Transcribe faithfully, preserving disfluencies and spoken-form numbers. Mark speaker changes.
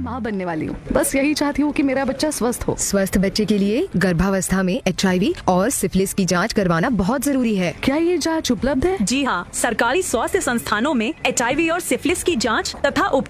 Speaker 1: माँ बनने वाली हूँ, बस यही चाहती हूँ कि मेरा बच्चा स्वस्थ हो।
Speaker 2: स्वस्थ बच्चे के लिए गर्भावस्था में एच आई वी और सिफिलिस की जांच करवाना बहुत जरूरी है।
Speaker 1: क्या ये जांच उपलब्ध है?
Speaker 3: जी हाँ, सरकारी स्वास्थ्य संस्थानों में एच आई वी और सिफिलिस की जांच तथा